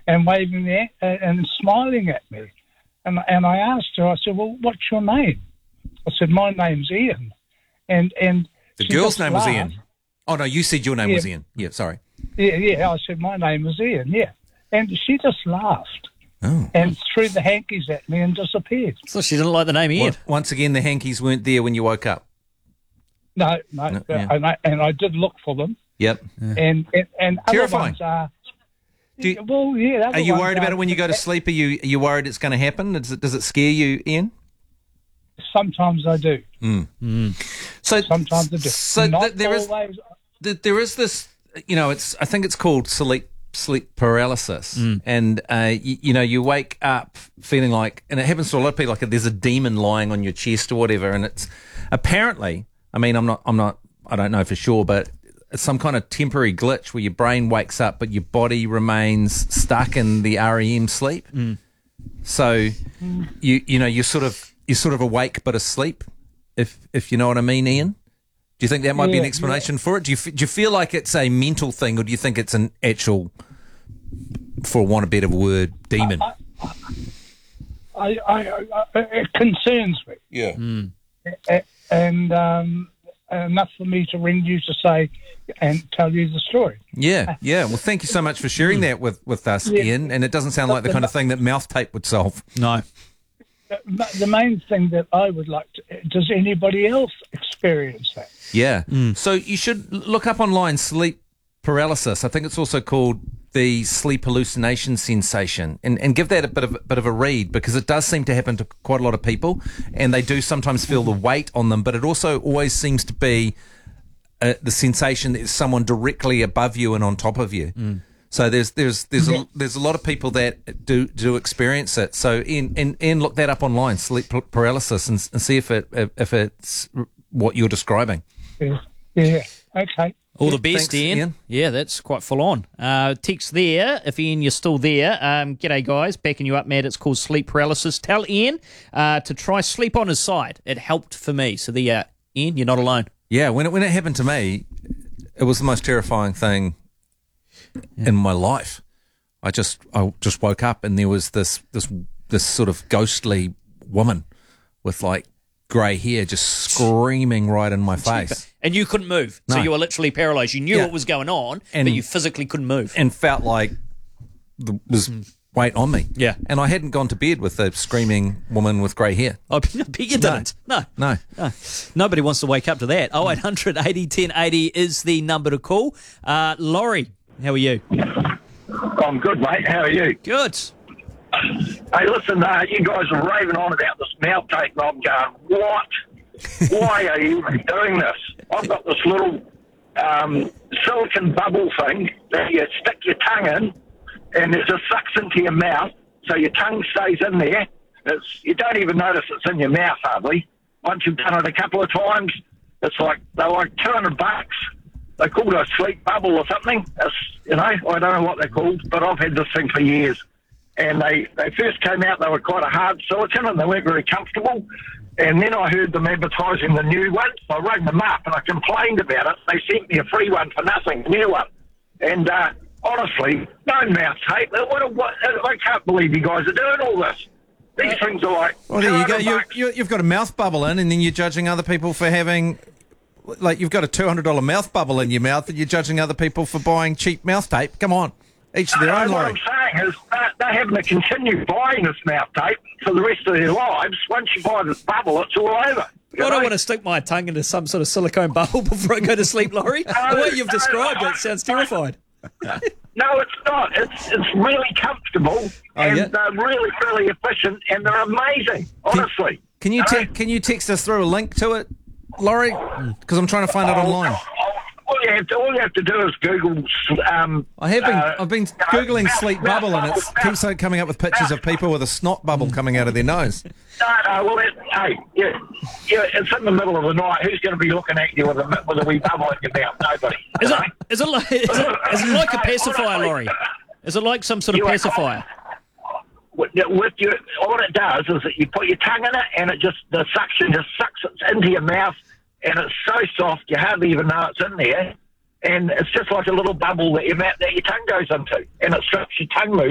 and waving there and smiling at me. And I asked her, I said, well, what's your name? I said, my name's Ian. And the she girl's just name was laughed. Ian. Oh, no, you said your name was Ian. Yeah, sorry. Yeah, I said, my name is Ian, yeah. And she just laughed and threw the hankies at me and disappeared. So she didn't like the name Ian. Once again, the hankies weren't there when you woke up. No, yeah. and I did look for them. Yep. And other Terrifying. ones are... Are you worried about it when you go to sleep? Are you worried it's going to happen? Does it scare you, Ian? Sometimes I do. So sometimes I do. So there is this. I think it's called sleep paralysis, and you wake up feeling like, and it happens to a lot of people, like there's a demon lying on your chest or whatever, and it's apparently. I mean, I don't know for sure, but it's some kind of temporary glitch where your brain wakes up, but your body remains stuck in the REM sleep. So you're sort of awake but asleep, if you know what I mean, Ian. Do you think that might be an explanation for it? Do you feel like it's a mental thing, or do you think it's an actual, for want of a better word, demon? It concerns me. Yeah. And enough for me to ring you to say and tell you the story. Yeah. Well, thank you so much for sharing that with us, Ian. And it doesn't sound like the kind of thing that mouth tape would solve. No. The main thing that I would like to... Does anybody else experience that? Yeah. So you should look up online sleep paralysis. I think it's also called the sleep hallucination sensation, and give that a bit of a read, because it does seem to happen to quite a lot of people, and they do sometimes feel the weight on them, but it also always seems to be the sensation that there's someone directly above you and on top of you. So there's a lot of people that do experience it. So Ian, look that up online, sleep paralysis, and see if it's what you're describing. Yeah. Okay. All the best, Thanks, Ian. Yeah, that's quite full on. Text there, if Ian, you're still there. G'day, guys. Backing you up, Matt. It's called sleep paralysis. Tell Ian to try sleep on his side. It helped for me. So there, Ian, you're not alone. Yeah, when it happened to me, it was the most terrifying thing in my life. I just woke up and there was this sort of ghostly woman with like grey hair just screaming right in my face. And you couldn't move. No. So you were literally paralysed. You knew what was going on, but you physically couldn't move. And felt like there was weight on me. Yeah. And I hadn't gone to bed with a screaming woman with grey hair. I bet you didn't. No. Nobody wants to wake up to that. 0800 80 1080 is the number to call. Laurie, how are you? I'm good, mate. How are you? Good. Hey, listen, you guys are raving on about this mouth tape, and I'm going, what? Why are you even doing this? I've got this little silicon bubble thing that you stick your tongue in, and it just sucks into your mouth, so your tongue stays in there. You don't even notice it's in your mouth, hardly. Once you've done it a couple of times, they're like $200. They called it a sleep bubble or something. I don't know what they're called, but I've had this thing for years. And they first came out, they were quite a hard silicon and they weren't very comfortable. And then I heard them advertising the new one. So I rang them up and I complained about it. They sent me a free one for nothing, a new one. And honestly, no mouth tape. I can't believe you guys are doing all this. These things are like... Well, there you go. You've got a mouth bubble in, and then you're judging other people for having... Like, you've got a $200 mouth bubble in your mouth, and you're judging other people for buying cheap mouth tape. Come on. Each to their own, Laurie. What I'm saying is they're having to continue buying this mouth tape for the rest of their lives. Once you buy this bubble, it's all over. I don't want to stick my tongue into some sort of silicone bubble before I go to sleep, Laurie. The way you've described it sounds terrified. No, it's not. It's really comfortable and they're really, really efficient, and they're amazing, honestly. Can you text us through a link to it, Laurie? Because I'm trying to find it online. All you have to do is Google. I've been Googling sleep bubble, and it keeps on coming up with pictures of people with a snot bubble coming out of their nose. No. Well, it's in the middle of the night. Who's going to be looking at you with a wee bubble in your mouth? Nobody. Is it like a pacifier, Laurie? Is it like some sort of pacifier? What it does is that you put your tongue in it, and the suction just sucks it into your mouth. And it's so soft, you hardly even know it's in there. And it's just like a little bubble that your tongue goes into. And it stops your tongue move.